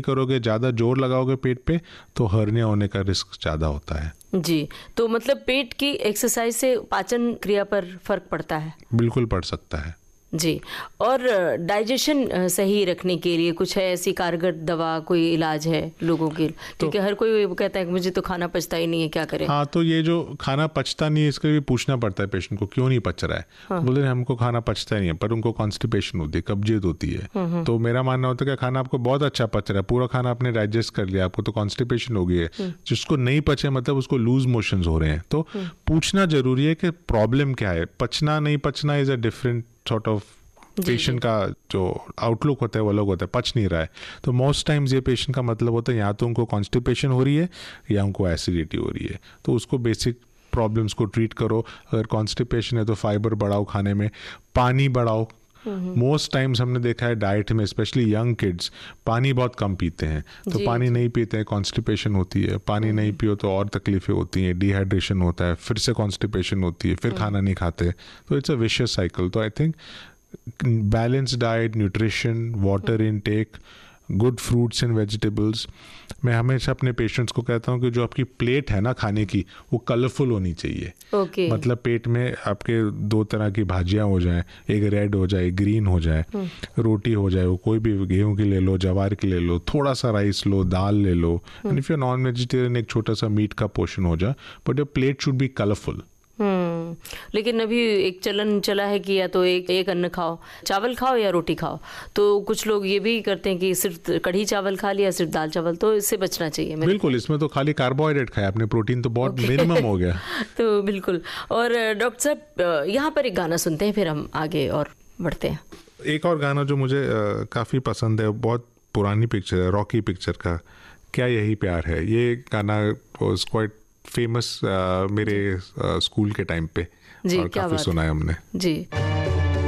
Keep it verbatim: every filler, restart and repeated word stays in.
करोगे, ज़्यादा जोर लगाओगे पेट पे तो हर्निया होने का रिस्क ज़्यादा होता है। जी, तो मतलब पेट की एक्सरसाइज से पाचन क्रिया पर फर्क पड़ता है? बिल्कुल पड़ सकता है जी। और डाइजेशन सही रखने के लिए कुछ है ऐसी कारगर दवा, कोई इलाज है लोगों के? क्योंकि तो, हर कोई कहता है कि मुझे तो खाना पचता ही नहीं है, क्या करें? हाँ, तो ये जो खाना पचता नहीं है इसके लिए पूछना पड़ता है पेशेंट को क्यों नहीं पच रहा है। हाँ। बोले हमको खाना पचता नहीं है, पर उनको कॉन्स्टिपेशन होती है, कब्जियत होती है। तो मेरा मानना होता है कि खाना आपको बहुत अच्छा पच रहा है, पूरा खाना आपने डाइजेस्ट कर लिया, आपको तो कॉन्स्टिपेशन हो गई है। जिसको नहीं पचे मतलब उसको लूज मोशंस हो रहे हैं। तो पूछना जरूरी है कि प्रॉब्लम क्या है। पचना नहीं पचना is a different sort of patient का जो आउटलुक होता है वो अलग होता है, पच नहीं रहा है। तो मोस्ट टाइम्स ये पेशेंट का मतलब होता है या तो उनको कॉन्स्टिपेशन हो रही है या उनको एसिडिटी हो रही है। तो उसको बेसिक प्रॉब्लम्स को ट्रीट करो। अगर कॉन्स्टिपेशन है तो फाइबर बढ़ाओ खाने में, पानी बढ़ाओ। मोस्ट टाइम्स हमने देखा है डाइट में स्पेशली यंग किड्स पानी बहुत कम पीते हैं। तो जी, पानी जी. नहीं पीते हैं, कॉन्स्टिपेशन होती है। पानी नहीं पियो तो और तकलीफें होती हैं, डिहाइड्रेशन होता है, फिर से कॉन्स्टिपेशन होती है, फिर खाना नहीं खाते। तो इट्स अ विशियस साइकिल। तो I think balance diet, nutrition, water intake, good fruits and vegetables. मैं हमेशा अपने पेशेंट्स को कहता हूँ कि जो आपकी प्लेट है ना खाने की वो कलरफुल होनी चाहिए। okay. मतलब पेट में आपके दो तरह की भाजियाँ हो जाएं, एक रेड हो जाए, ग्रीन हो जाए, रोटी हो जाए, वो कोई भी गेहूं की ले लो, जवार की ले लो, थोड़ा सा राइस लो, दाल ले लो, and if you non vegetarian एक छोटा सा मीट का पोर्शन हो जाए, but your plate should be colourful. हम्म लेकिन अभी एक चलन चला है कि या तो एक एक अन्न खाओ, चावल खाओ या रोटी खाओ। तो कुछ लोग ये भी करते हैं कि सिर्फ कढ़ी चावल खा लिया, सिर्फ दाल चावल, तो इससे बचना चाहिए। बिल्कुल, इसमें तो खाली कार्बोहाइड्रेट खाया आपने, प्रोटीन तो बहुत okay. मिनिमम हो गया। तो बिल्कुल। और डॉक्टर साहब यहाँ पर एक गाना सुनते हैं, फिर हम आगे और बढ़ते हैं। एक और गाना जो मुझे काफ़ी पसंद है, बहुत पुरानी पिक्चर है, रॉकी पिक्चर का, क्या यही प्यार है। ये गाना वाज क्वाइट फेमस uh, मेरे स्कूल uh, के टाइम पे, जी, और काफी सुना है हमने। जी।